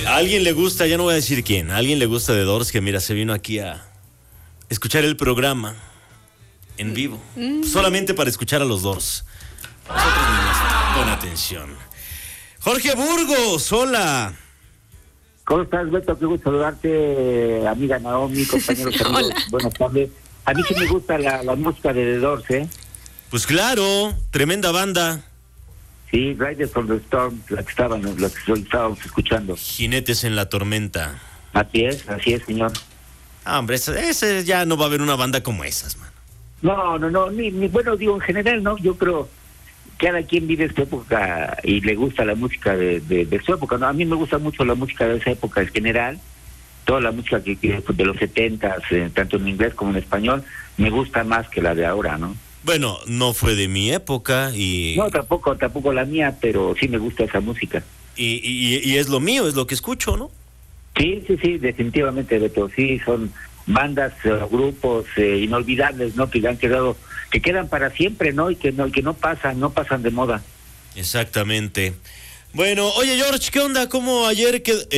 A alguien le gusta, ya no voy a decir quién, a alguien le gusta The Doors, que mira, se vino aquí a escuchar el programa en vivo, solamente para escuchar a los Doors. Nosotros niños, con atención. Jorge Burgos, hola. ¿Cómo estás, Beto? Qué gusto saludarte, amiga Naomi, compañeros amigos. Hola. Buenas tardes. A mí sí me gusta la música de The Doors, ¿eh? Pues claro, tremenda banda. Sí, Riders on the Storm, la que estábamos escuchando. Jinetes en la tormenta. Así es, señor. Ah, hombre, ese ya no va a haber una banda como esas, man. No, ni bueno, digo, en general, ¿no? Yo creo que cada quien vive su época y le gusta la música de su época, ¿no? A mí me gusta mucho la música de esa época en general, toda la música que de los 70s, tanto en inglés como en español, me gusta más que la de ahora, ¿no? Bueno, no fue de mi época y... No, tampoco la mía, pero sí me gusta esa música. Y es lo mío, es lo que escucho, ¿no? Sí, definitivamente, Beto. Sí, son bandas, grupos inolvidables, ¿no? Que han quedado, que quedan para siempre, ¿no? Y que no pasan de moda. Exactamente. Bueno, oye, George, ¿qué onda? ¿Cómo ayer